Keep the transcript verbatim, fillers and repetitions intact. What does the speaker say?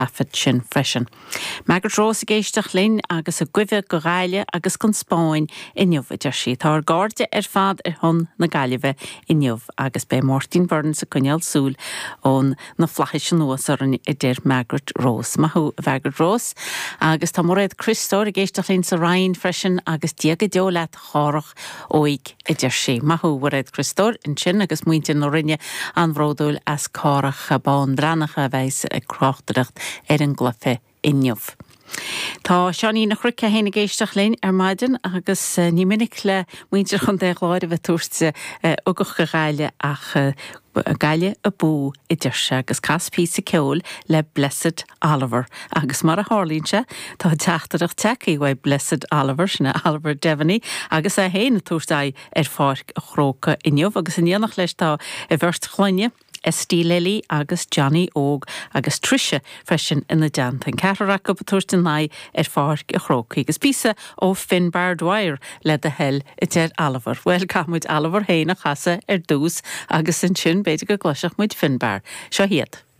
affad sin freisin. Meagart Rós a géisteach linn agus a guibh go gáile agus gon Spáin inniuh idir si. Tá ar gáde ar fad ar hon na gaiileh inniuh agus bé Martin Burns a cuineal súl ón na flachis sin nuas ar an idir Meagart Rós. Mahu Meagart Rós agus tá moréad Christóir a géisteach linn sa rain freisin agus diaga deolát chárach óig idir si. Mahu waréad Christóir in sin agus muinte nó rinne an bhródúil as cárach a bán dranach a bheits a crochtadacht ar an glufe inniuh. Tá seaní na chruice héna géisteach linn ar maidin agus ní minic le muintear chun de gláir a bheith túirte ugach go gáile ach gaile a bú idir se agus caspí sa ceol le Blessed Oliver agus mar a hálínse tá teachtarach teí bhaid Blessed Oliver sinna Oliver Devaney agus a héna túirtaid ar fáic a chróca inniuh agus in dhéanach leis tá i bhirt chluine Estí Lily agus Johnny Óg agus Trisha freisin ina deanta an cearach go túirtin na ar fáic a chróca agus písa ó Finbar Dwyer le a hell idir Oliver. Well camúid Oliver héna chasa ar dús agus in sin beidir go gluiseach muid Finbar. Seo hiad.